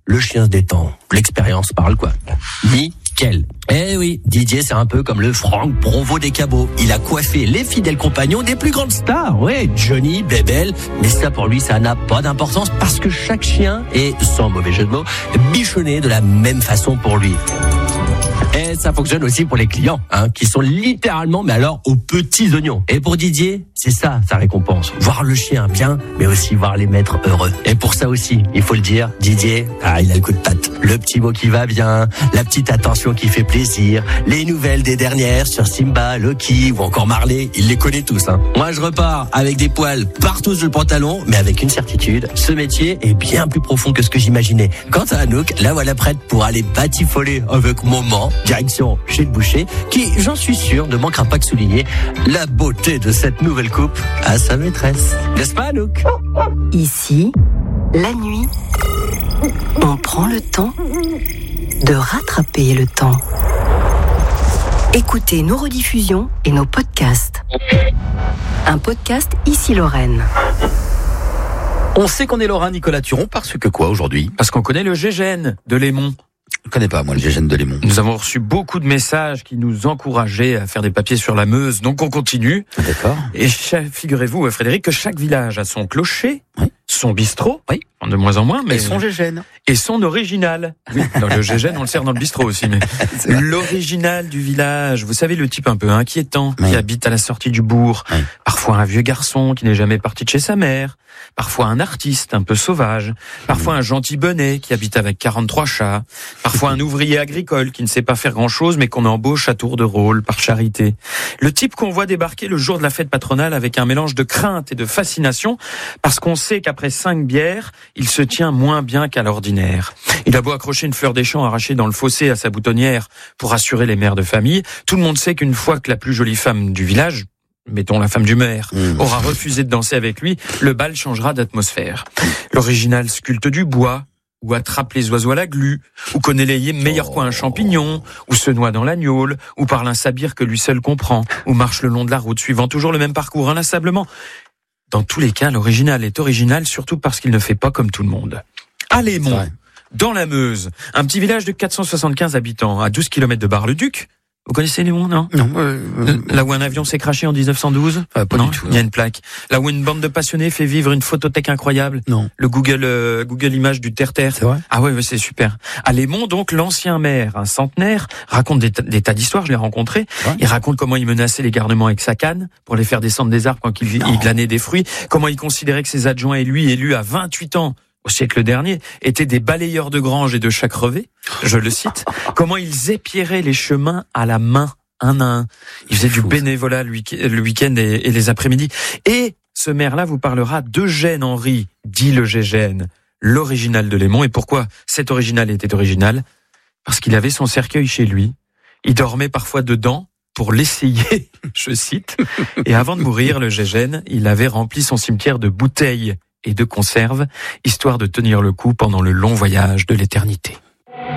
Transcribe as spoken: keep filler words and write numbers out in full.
le chien se détend. L'expérience parle, quoi. Nickel. Eh oui, Didier, c'est un peu comme le Franck Provost des cabots. Il a coiffé les fidèles compagnons des plus grandes stars. Ouais, Johnny, Bébel. Mais ça, pour lui, ça n'a pas d'importance parce que chaque chien est, sans mauvais jeu de mots, bichonné de la même façon pour lui. Et ça fonctionne aussi pour les clients, hein, qui sont littéralement, mais alors, aux petits oignons. Et pour Didier, c'est ça, sa récompense. Voir le chien bien, mais aussi voir les maîtres heureux. Et pour ça aussi, il faut le dire, Didier, ah, il a le coup de patte. Le petit mot qui va bien, la petite attention qui fait plaisir, les nouvelles des dernières sur Simba, Loki ou encore Marley, il les connaît tous, hein. Moi, je repars avec des poils partout sur le pantalon, mais avec une certitude, ce métier est bien plus profond que ce que j'imaginais. Quant à Anouk, la voilà prête pour aller batifoler avec Moment, direction chez le boucher, qui, j'en suis sûr, ne manquera pas de souligner la beauté de cette nouvelle coupe à sa maîtresse. N'est-ce pas, Anouk ? Ici, la nuit, on prend le temps de rattraper le temps. Écoutez nos rediffusions et nos podcasts. Un podcast Ici Lorraine. On sait qu'on est Lorrain, Nicolas Turon, parce que quoi aujourd'hui ? Parce qu'on connaît le Gégène de Lémon. Je connais pas, moi, le Gégène de Lémon. Nous avons reçu beaucoup de messages qui nous encourageaient à faire des papiers sur la Meuse, donc on continue. D'accord. Et figurez-vous, Frédéric, que chaque village a son clocher, oui. son bistrot, oui. de moins en moins, mais et son Gégène. Et son original. Oui, dans le Gégène, on le sert dans le bistrot aussi, mais l'original du village. Vous savez, le type un peu inquiétant, oui. qui habite à la sortie du bourg. Oui. Parfois un vieux garçon qui n'est jamais parti de chez sa mère. Parfois un artiste un peu sauvage. Parfois un gentil bonnet qui habite avec quarante-trois chats. Parfois un ouvrier agricole qui ne sait pas faire grand-chose, mais qu'on embauche à tour de rôle, par charité. Le type qu'on voit débarquer le jour de la fête patronale avec un mélange de crainte et de fascination, parce qu'on sait qu'après cinq bières, il se tient moins bien qu'à l'ordinaire. Il a beau accrocher une fleur des champs arrachée dans le fossé à sa boutonnière pour assurer les mères de famille, tout le monde sait qu'une fois que la plus jolie femme du village, mettons la femme du maire, mmh. aura refusé de danser avec lui, le bal changera d'atmosphère. L'original sculpte du bois, ou attrape les oiseaux à la glu, ou connaît les meilleurs coins à champignons, ou se noie dans la gnôle, ou parle un sabir que lui seul comprend, ou marche le long de la route suivant toujours le même parcours inlassablement. Dans tous les cas, l'original est original, surtout parce qu'il ne fait pas comme tout le monde. À Lémon, dans la Meuse, un petit village de quatre cent soixante-quinze habitants, à douze kilomètres de Bar-le-Duc. Vous connaissez Lémon, non ? Non. Euh, euh, Là où un avion s'est crashé en dix-neuf cent douze ? euh, Pas non, du tout. Il y a une plaque. Là où une bande de passionnés fait vivre une photothèque incroyable ? Non. Le Google euh, Google Images du Terre-Terre. C'est vrai ? Ah ouais, ouais, c'est super. À Lémon, donc, l'ancien maire, un centenaire, raconte des, t- des tas d'histoires, je l'ai rencontré. Ouais. Il raconte comment il menaçait les garnements avec sa canne pour les faire descendre des arbres quand il, il glanait des fruits. Comment il considérait que ses adjoints et lui, élus à vingt-huit ans, au siècle dernier, étaient des balayeurs de grange et de chats crevés. Je le cite. Comment ils épiairaient les chemins à la main. Un à un. Il faisait du bénévolat le week-end et les après-midi. Et ce maire-là vous parlera d'Eugène Henry, dit le Gégène, l'original de Lémon. Et pourquoi cet original était original ? Parce qu'il avait son cercueil chez lui. Il dormait parfois dedans pour l'essayer, je cite. Et avant de mourir, le Gégène, il avait rempli son cimetière de bouteilles et de conserves, histoire de tenir le coup pendant le long voyage de l'éternité.